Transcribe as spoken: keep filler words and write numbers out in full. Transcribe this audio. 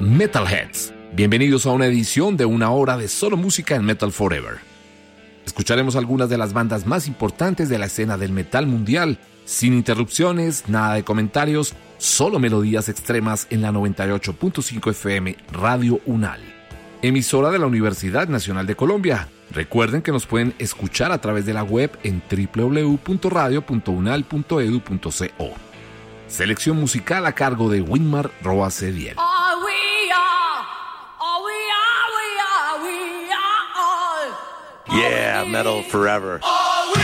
Metalheads. Bienvenidos a una edición de una hora de solo música en Metal Forever. Escucharemos algunas de las bandas más importantes de la escena del metal mundial, sin interrupciones, nada de comentarios, solo melodías extremas en la noventa y ocho punto cinco F M Radio UNAL, emisora de la Universidad Nacional de Colombia. Recuerden que nos pueden escuchar a través de la web en doble u doble u doble u punto radio punto unal punto e d u punto co. Selección musical a cargo de Winmar Roa Cediel. Yeah, metal forever.